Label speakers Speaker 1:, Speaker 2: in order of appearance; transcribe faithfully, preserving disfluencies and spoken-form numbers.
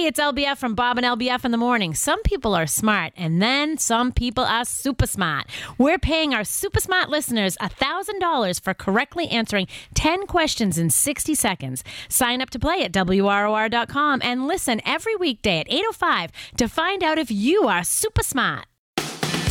Speaker 1: it's L B F from Bob and L B F in the morning. Some people are smart, and then some people are super smart. We're paying our super smart listeners one thousand dollars for correctly answering ten questions in sixty seconds. Sign up to play at W R O R dot com and listen every weekday at eight oh five to find out if you are super smart.